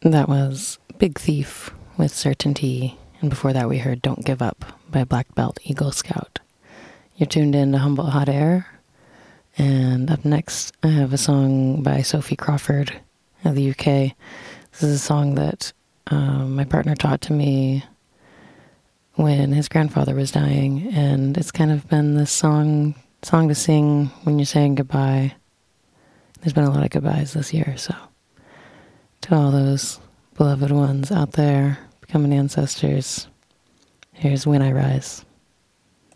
That was Big Thief with Certainty, and before that we heard Don't Give Up by Black Belt Eagle Scout. You're tuned in to Humboldt Hot Air, and up next I have a song by Sophie Crawford of the UK. This is a song that my partner taught to me when his grandfather was dying, and it's kind of been this song to sing when you're saying goodbye. There's been a lot of goodbyes this year, so to all those beloved ones out there becoming ancestors, here's When I Rise.